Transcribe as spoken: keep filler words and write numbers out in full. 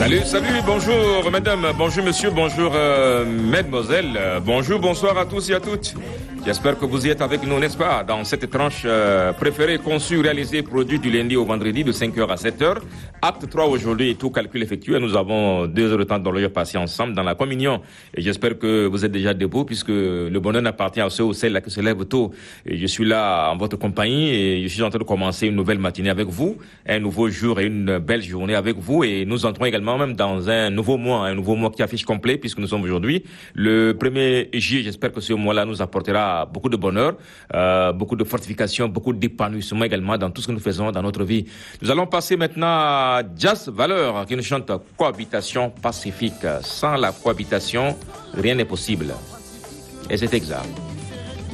Salut, salut, bonjour madame, bonjour monsieur, bonjour euh, mademoiselle, euh, bonjour, bonsoir à tous et à toutes. J'espère que vous y êtes avec nous, n'est-ce pas, dans cette tranche euh, préférée, conçue, réalisée, produite du lundi au vendredi de cinq heures à sept heures. Acte trois aujourd'hui, tout calcul effectué. Nous avons deux heures de temps dans l'heure passé ensemble dans la communion. Et j'espère que vous êtes déjà debout puisque le bonheur n'appartient à ceux ou celles qui se lèvent tôt. Et je suis là en votre compagnie et je suis en train de commencer une nouvelle matinée avec vous, un nouveau jour et une belle journée avec vous. Et nous entrons également même dans un nouveau mois, un nouveau mois qui affiche complet puisque nous sommes aujourd'hui le premier juillet. J'espère que ce mois-là nous apportera beaucoup de bonheur, euh, beaucoup de fortification, beaucoup d'épanouissement également dans tout ce que nous faisons dans notre vie. Nous allons passer maintenant à Jazz Valeur qui nous chante Cohabitation pacifique. Sans la cohabitation, rien n'est possible. Et c'est exact.